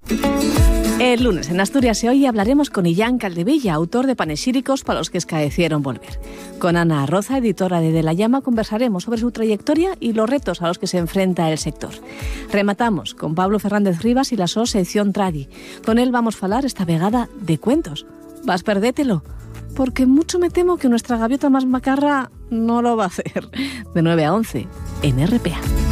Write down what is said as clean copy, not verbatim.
El lunes en Asturias Se Oye hablaremos con Illán Caldevilla, autor de Panexíricos para los que escaecieron volver. Con Ana Arroza, editora de La Llama, conversaremos sobre su trayectoria y los retos a los que se enfrenta el sector. Rematamos con Pablo Fernández Rivas y la so sección Tradi. Con él vamos a hablar esta vegada de cuentos. Vas perdételo, porque mucho me temo que nuestra gaviota más macarra no lo va a hacer. De 9 a 11 en RPA.